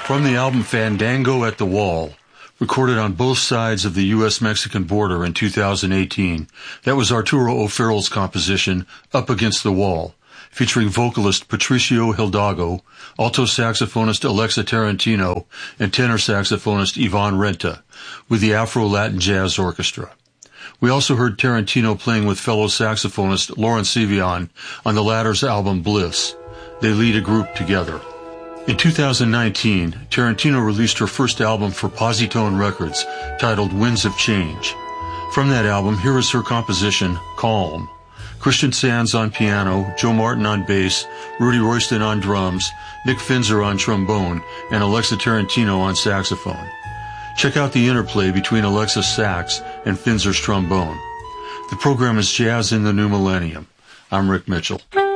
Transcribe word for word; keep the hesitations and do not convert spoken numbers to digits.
From the album Fandango at the Wall, recorded on both sides of the U S Mexican border in two thousand eighteen, that was Arturo O'Farrell's composition, Up Against the Wall, featuring vocalist Patricio Hidalgo, alto saxophonist Alexa Tarantino, and tenor saxophonist Ivan Renta, with the Afro-Latin Jazz Orchestra. We also heard Tarantino playing with fellow saxophonist Lauren Sivian on the latter's album Bliss. They lead a group together. In two thousand nineteen, Tarantino released her first album for Positone Records, titled Winds of Change. From that album, here is her composition, Calm. Christian Sands on piano, Joe Martin on bass, Rudy Royston on drums, Nick Finzer on trombone, and Alexa Tarantino on saxophone. Check out the interplay between Alexa's sax and Finzer's trombone. The program is Jazz in the New Millennium. I'm Rick Mitchell.